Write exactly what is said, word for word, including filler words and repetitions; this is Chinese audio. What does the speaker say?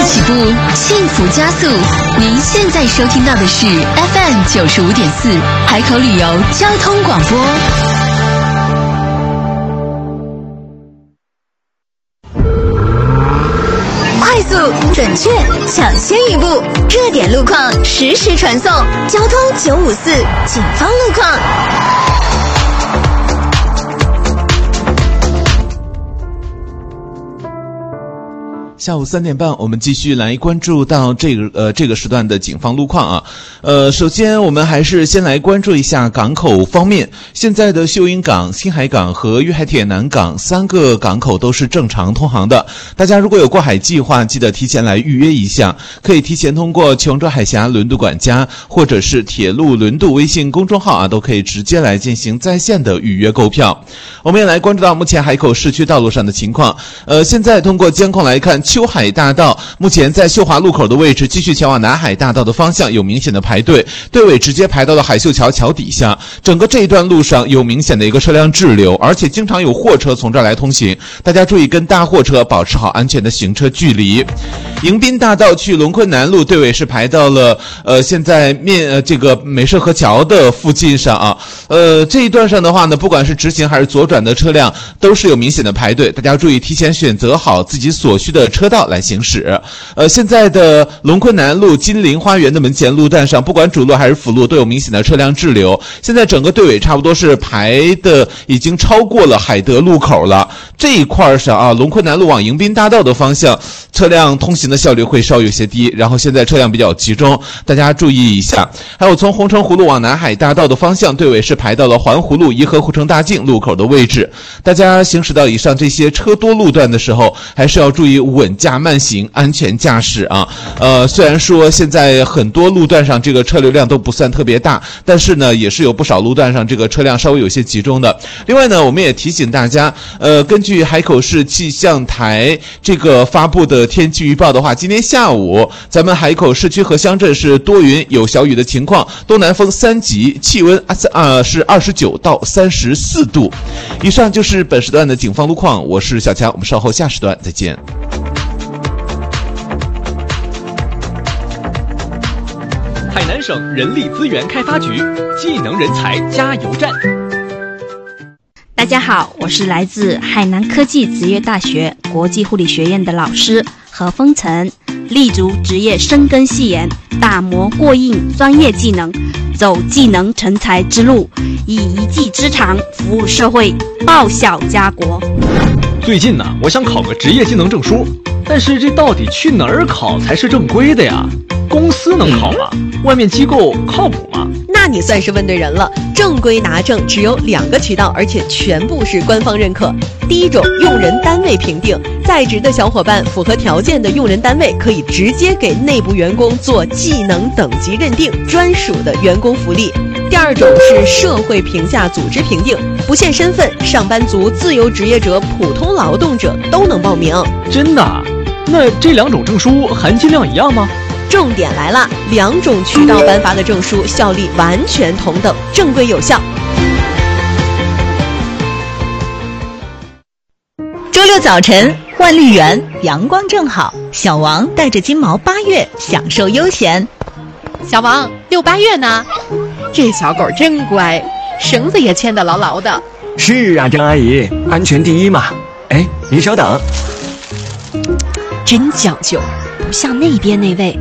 起步，幸福加速。您现在收听到的是 F M 九十五点四海口旅游交通广播。快速、准确、抢先一步，热点路况实时传送。交通九五四警方路况。 下午三点半，我们继续来关注到这个呃这个时段的警方路况啊。呃，首先我们还是先来关注一下港口方面。现在的秀英港、新海港和粤海铁南港三个港口都是正常通航的。大家如果有过海计划，记得提前来预约一下，可以提前通过琼州海峡轮渡管家或者是铁路轮渡微信公众号啊，都可以直接来进行在线的预约购票。我们也来关注到目前海口市区道路上的情况。呃，现在通过监控来看，秋海大道目前在秀华路口的位置，继续前往南海大道的方向有明显的排队，队尾直接排到了海秀桥桥底下。整个这一段路上有明显的一个车辆滞留，而且经常有货车从这儿来通行，大家注意跟大货车保持好安全的行车距离。迎宾大道去龙昆南路，队尾是排到了呃现在面呃这个美社河桥的附近上啊。呃这一段上的话呢，不管是直行还是左转的车辆都是有明显的排队，大家注意提前选择好自己所需的车道来行驶。呃现在的龙昆南路金陵花园的门前路段上，不管主路还是辅路都有明显的车辆滞留，现在整个队尾差不多是排的已经超过了海德路口了。这一块上啊，龙昆南路往迎宾大道的方向车辆通行的效率会稍有些低，然后现在车辆比较集中，大家注意一下。还有从红城湖路往南海大道的方向，队尾是排到了环湖路颐和护城大径路口的位置。大家行驶到以上这些车多路段的时候，还是要注意稳驾慢行，安全驾驶啊。呃，虽然说现在很多路段上这个车流量都不算特别大，但是呢，也是有不少路段上这个车辆稍微有些集中的。另外呢，我们也提醒大家，呃，根据海口市气象台这个发布的天气预报的话，今天下午咱们海口市区和乡镇是多云有小雨的情况，东南风三级，气温啊呃是二十九到三十四度。以上就是本时段的警方路况，我是小强，我们稍后下时段再见。 海南省人力资源开发局技能人才加油站。 大家好，我是来自海南科技职业大学国际护理学院的老师何风晨，立足职业深耕细研，打磨过硬专业技能，走技能成才之路，以一技之长服务社会，报效家国。 最近呢，我想考个职业技能证书，但是这到底去哪儿考才是正规的呀？公司能考吗？外面机构靠谱吗？ 那你算是问对人了。正规拿证只有两个渠道，而且全部是官方认可。第一种，用人单位评定，在职的小伙伴符合条件的用人单位可以直接给内部员工做技能等级认定，专属的员工福利。第二种是社会评价组织评定，不限身份，上班族、自由职业者、普通劳动者都能报名。 真的？那这两种证书含金量一样吗？ 重点来了，两种渠道颁发的证书效力完全同等，正规有效。 周六早晨，万绿园阳光正好，小王带着金毛八月享受悠闲。 小王，遛八月呢？这小狗真乖，绳子也牵得牢牢的。 是啊，张阿姨，安全第一嘛。哎，您稍等。 真讲究，不像那边那位